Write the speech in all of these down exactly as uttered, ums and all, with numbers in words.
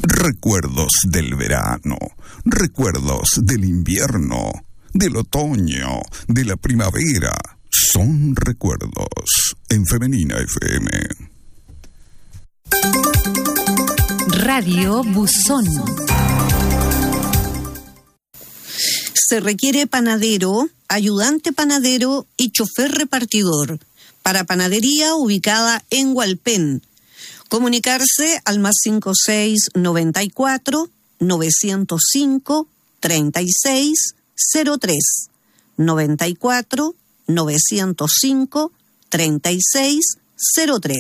Recuerdos del verano, recuerdos del invierno, del otoño, de la primavera. Son recuerdos en Femenina F M. Radio Buzón. Se requiere panadero, ayudante panadero y chofer repartidor para panadería ubicada en Hualpén. Comunicarse al más cinco seis noventa y cuatro, novecientos cinco, treinta y seis cero tres, noventa y cuatro, novecientos cinco, treinta y seis cero tres.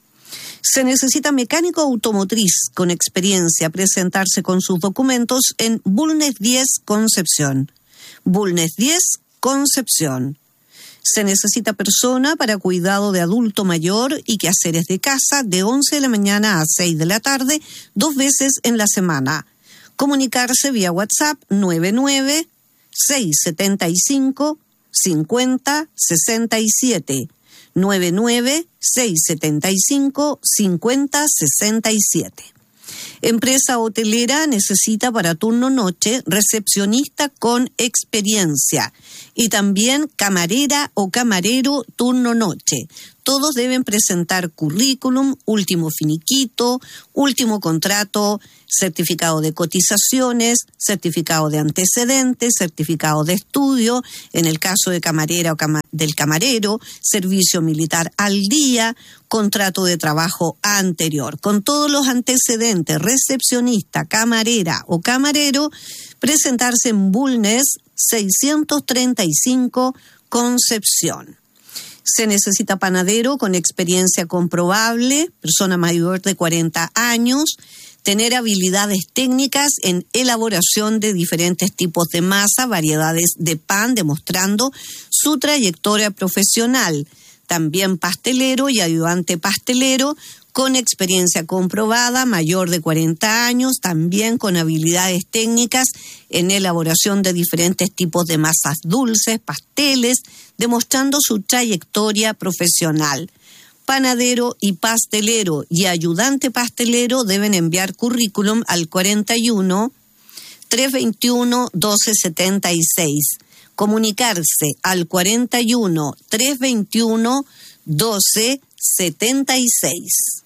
Se necesita mecánico automotriz con experiencia presentarse con sus documentos en Bulnes diez, Concepción. Bulnes diez, Concepción. Se necesita persona para cuidado de adulto mayor y quehaceres de casa de once de la mañana a seis de la tarde, dos veces en la semana. Comunicarse vía WhatsApp nueve nueve seis siete cinco cinco cero seis siete. nueve nueve seis siete cinco cinco cero seis siete. Empresa hotelera necesita para turno noche recepcionista con experiencia y también camarera o camarero turno noche. Todos deben presentar currículum, último finiquito, último contrato, certificado de cotizaciones, certificado de antecedentes, certificado de estudio, en el caso de camarera o cama- del camarero, servicio militar al día, contrato de trabajo anterior. Con todos los antecedentes, recepcionista, camarera o camarero, presentarse en Bulnes seiscientos treinta y cinco, Concepción. Se necesita panadero con experiencia comprobable, persona mayor de cuarenta años, tener habilidades técnicas en elaboración de diferentes tipos de masa, variedades de pan, demostrando su trayectoria profesional. También pastelero y ayudante pastelero con experiencia comprobada, mayor de cuarenta años, también con habilidades técnicas en elaboración de diferentes tipos de masas dulces, pasteles, demostrando su trayectoria profesional. Panadero y pastelero y ayudante pastelero deben enviar currículum al cuarenta y uno, trescientos veintiuno, doce setenta y seis. Comunicarse al cuarenta y uno, trescientos veintiuno, doce setenta y seis.